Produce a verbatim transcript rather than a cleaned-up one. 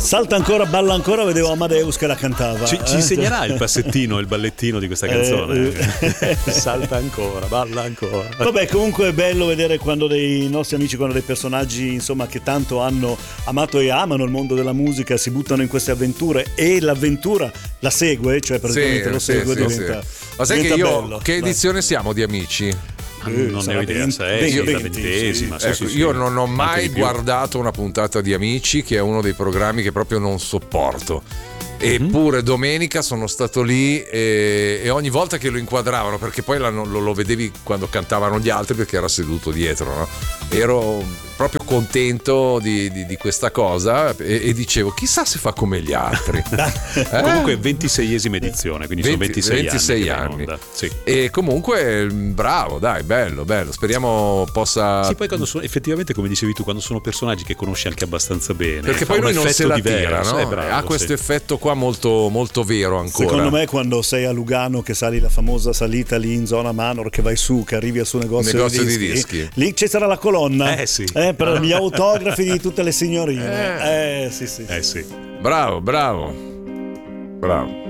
Salta ancora, balla ancora, vedevo Amadeus che la cantava. Ci, ci eh? insegnerà il passettino, il ballettino di questa canzone. Eh, eh. Salta ancora, balla ancora. Vabbè, comunque è bello vedere quando dei nostri amici, quando dei personaggi insomma che tanto hanno amato e amano il mondo della musica si buttano in queste avventure e l'avventura la segue, cioè praticamente sì, lo sì, segue, sì, diventa, sì. Ma sai che io bello. che edizione siamo di Amici? Eh, non ne ho idea, venti, sei, venti, la ventesima. sì. Sì, Ecco, sì, sì. io non ho mai Anche di più. guardato una puntata di Amici, che è uno dei programmi che proprio non sopporto. Eppure domenica sono stato lì e, e ogni volta che lo inquadravano, perché poi lo, lo vedevi quando cantavano gli altri perché era seduto dietro, no? Ero proprio contento di, di, di questa cosa e, e dicevo chissà se fa come gli altri. eh? Comunque ventiseiesima edizione, quindi sono venti ventisei, ventisei anni, che va in anni. onda. Sì. E comunque bravo, dai, bello, bello. Speriamo possa. Sì, poi quando sono, effettivamente, come dicevi tu, quando sono personaggi che conosci anche abbastanza bene, Perché fa poi un lui non effetto se la diverso, tira, no? eh, bravo, ha questo sì. effetto qua molto, molto vero ancora. Secondo me quando sei a Lugano che sali la famosa salita lì in zona Manor, che vai su, che arrivi al suo negozio, Negozio di, di dischi, dischi. lì c'è sarà la colonna Eh, sì. eh, per gli autografi di tutte le signorine. Eh, sì, sì, sì. Eh sì. Bravo, bravo, bravo.